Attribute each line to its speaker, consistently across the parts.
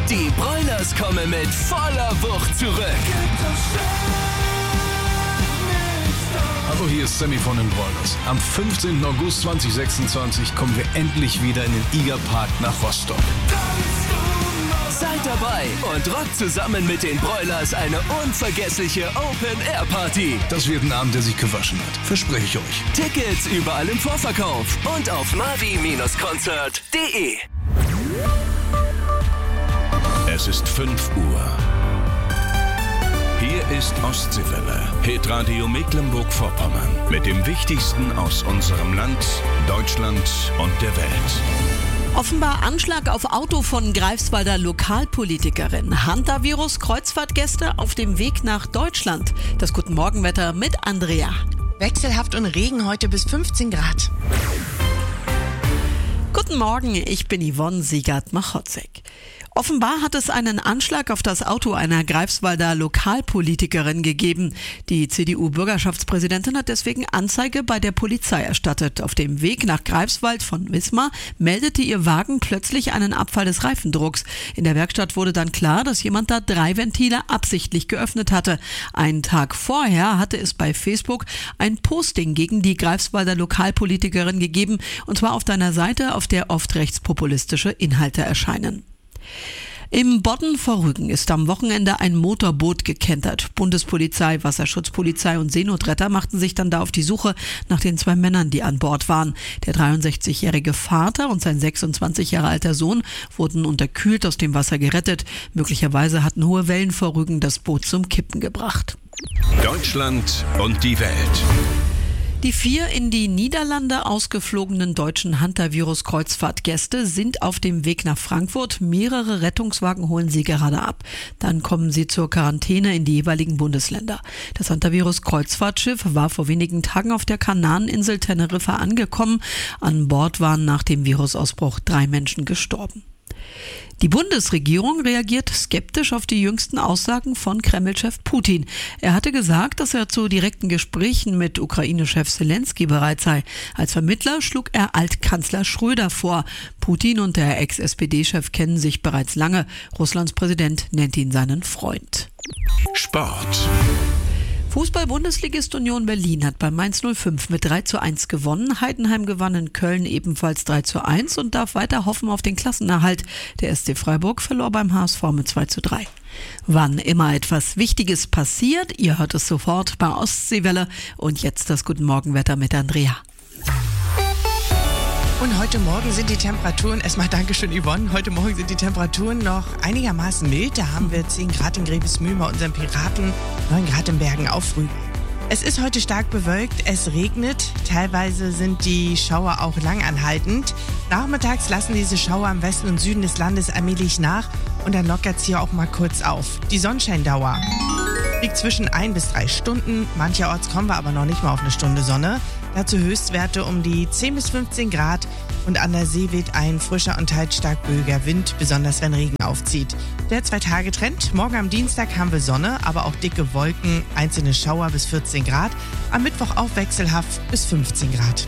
Speaker 1: Die Broilers kommen mit voller Wucht zurück.
Speaker 2: Hallo, hier ist Sammy von den Broilers. Am 15. August 2026 kommen wir endlich wieder in den Igerpark nach Rostock.
Speaker 1: Seid dabei und rockt zusammen mit den Broilers eine unvergessliche Open-Air-Party.
Speaker 2: Das wird ein Abend, der sich gewaschen hat. Verspreche ich euch.
Speaker 1: Tickets überall im Vorverkauf und auf mavi-concert.de.
Speaker 3: Es ist 5 Uhr. Hier ist Ostseewelle, Hitradio Mecklenburg-Vorpommern. Mit dem Wichtigsten aus unserem Land, Deutschland und der Welt.
Speaker 4: Offenbar Anschlag auf Auto von Greifswalder Lokalpolitikerin. Hantavirus, Kreuzfahrtgäste auf dem Weg nach Deutschland. Das Guten Morgenwetter mit Andrea.
Speaker 5: Wechselhaft und Regen heute bis 15 Grad.
Speaker 4: Guten Morgen, ich bin Yvonne Siegert-Machotzek. Offenbar hat es einen Anschlag auf das Auto einer Greifswalder Lokalpolitikerin gegeben. Die CDU-Bürgerschaftspräsidentin hat deswegen Anzeige bei der Polizei erstattet. Auf dem Weg nach Greifswald von Wismar meldete ihr Wagen plötzlich einen Abfall des Reifendrucks. In der Werkstatt wurde dann klar, dass jemand da 3 Ventile absichtlich geöffnet hatte. Einen Tag vorher hatte es bei Facebook ein Posting gegen die Greifswalder Lokalpolitikerin gegeben, und zwar auf einer Seite, auf der oft rechtspopulistische Inhalte erscheinen. Im Bodden vor Rügen ist am Wochenende ein Motorboot gekentert. Bundespolizei, Wasserschutzpolizei und Seenotretter machten sich dann da auf die Suche nach den 2 Männern, die an Bord waren. Der 63-jährige Vater und sein 26 Jahre alter Sohn wurden unterkühlt aus dem Wasser gerettet. Möglicherweise hatten hohe Wellen vor Rügen das Boot zum Kippen gebracht.
Speaker 3: Deutschland und die Welt.
Speaker 4: Die 4 in die Niederlande ausgeflogenen deutschen Hantavirus-Kreuzfahrtgäste sind auf dem Weg nach Frankfurt. Mehrere Rettungswagen holen sie gerade ab. Dann kommen sie zur Quarantäne in die jeweiligen Bundesländer. Das Hantavirus-Kreuzfahrtschiff war vor wenigen Tagen auf der Kanareninsel Teneriffa angekommen. An Bord waren nach dem Virusausbruch 3 Menschen gestorben. Die Bundesregierung reagiert skeptisch auf die jüngsten Aussagen von Kreml-Chef Putin. Er hatte gesagt, dass er zu direkten Gesprächen mit Ukraine-Chef Zelensky bereit sei. Als Vermittler schlug er Altkanzler Schröder vor. Putin und der Ex-SPD-Chef kennen sich bereits lange. Russlands Präsident nennt ihn seinen Freund.
Speaker 3: Sport.
Speaker 4: Fußball-Bundesligist Union Berlin hat bei Mainz 05 mit 3:1 gewonnen. Heidenheim gewann in Köln ebenfalls 3:1 und darf weiter hoffen auf den Klassenerhalt. Der SC Freiburg verlor beim HSV mit 2:3. Wann immer etwas Wichtiges passiert, ihr hört es sofort bei Ostseewelle. Und jetzt das Guten Morgenwetter mit Andrea.
Speaker 5: Und heute Morgen sind die Temperaturen, erstmal Dankeschön Yvonne, heute Morgen sind die Temperaturen noch einigermaßen mild. Da haben wir 10 Grad in Grebesmühl bei unseren Piraten, 9 Grad in Bergen auf Rügen. Es ist heute stark bewölkt, es regnet, teilweise sind die Schauer auch langanhaltend. Nachmittags lassen diese Schauer im Westen und Süden des Landes allmählich nach und dann lockert es hier auch mal kurz auf. Die Sonnenscheindauer liegt zwischen 1 bis 3 Stunden, mancherorts kommen wir aber noch nicht mal auf eine Stunde Sonne. Dazu Höchstwerte um die 10 bis 15 Grad und an der See weht ein frischer und teils stark böiger Wind, besonders wenn Regen aufzieht. Der 2-Tage-Trend, morgen am Dienstag haben wir Sonne, aber auch dicke Wolken, einzelne Schauer bis 14 Grad, am Mittwoch auch wechselhaft bis 15 Grad.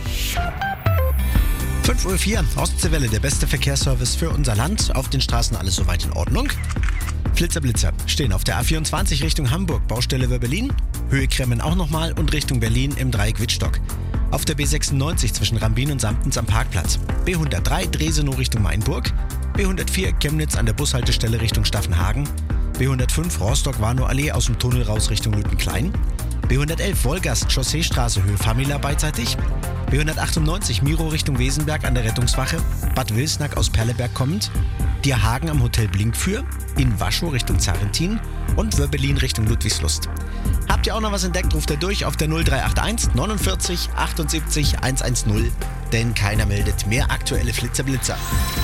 Speaker 6: 5:04 Uhr, Ostseewelle, der beste Verkehrsservice für unser Land. Auf den Straßen alles soweit in Ordnung. Flitzer stehen auf der A24 Richtung Hamburg, Baustelle Wörbelin, Höhe Kremmen auch nochmal und Richtung Berlin im Dreieck Wittstock. Auf der B96 zwischen Rambin und Samtens am Parkplatz. B103 Dresenow Richtung Mainburg. B104 Chemnitz an der Bushaltestelle Richtung Staffenhagen. B105 Rostock-Warnow Allee aus dem Tunnel raus Richtung Lüttenklein. B111 Wolgast Chausseestraße Höhe Famila beidseitig. B198 Miro Richtung Wesenberg an der Rettungswache. Bad Wilsnack aus Perleberg kommend. Dierhagen am Hotel Blinkfür. In Waschow Richtung Zarrentin. Und Wörbelin Richtung Ludwigslust. Habt ihr auch noch was entdeckt, ruft ihr durch auf der 0381 49 78 110, denn keiner meldet mehr aktuelle Flitzer-Blitzer.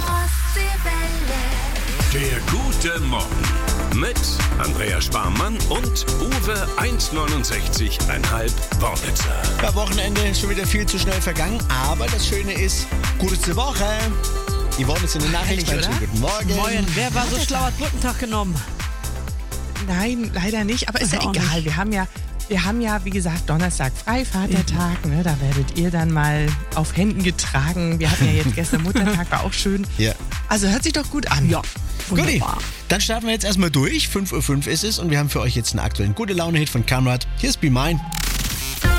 Speaker 3: Der gute Morgen mit Andrea Sparmann und Uwe 1,69,5 Wortwitzer.
Speaker 6: Ja, Wochenende ist schon wieder viel zu schnell vergangen, aber das Schöne ist, kurze Woche. Yvonne ist in den Nachrichten. Guten Morgen.
Speaker 4: Moin, wer war so schlau, hat Brückentag genommen?
Speaker 5: Nein, leider nicht, aber ist ja egal.
Speaker 4: Nicht.
Speaker 5: Wir haben ja, wie gesagt, Donnerstag frei, Vatertag, ne? Da werdet ihr dann mal auf Händen getragen. Wir hatten ja jetzt gestern Muttertag, war auch schön.
Speaker 6: Ja.
Speaker 5: Also hört sich doch gut an.
Speaker 4: Ja,
Speaker 6: Guti, Dann starten wir jetzt erstmal durch. 5:05 Uhr ist es und wir haben für euch jetzt einen aktuellen Gute-Laune-Hit von Kamrat. Hier ist Be Mine.